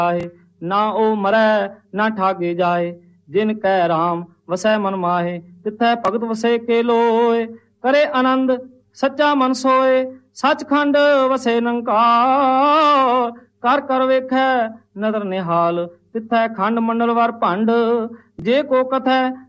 ਆਏ, ਨਾ ਉਹ ਮਰੈ ਨਾ ਠਾਗੇ ਜਾਏ। ਜਿਨ ਕਹਿ ਰਾਮ ਵਸੈ ਮਨ ਮਾਹੇ, ਤਿਥੈ ਭਗਤ ਵਸੇ ਕੇ ਲੋਏ। ਕਰੇ ਆਨੰਦ ਸੱਚਾ ਮਨ ਸੋਏ, ਸੱਚਖੰਡ ਵਸੇ ਨਿਰੰਕਾਰ। ਕਰ ਕਰ ਵੇਖੈ ਨਦਰ ਨਿਹਾਲ, ਤਿਥੈ ਖੰਡ ਮੰਡਲ ਵਰ ਭੰਡ। ਜੇ ਕੋ ਕਥੈ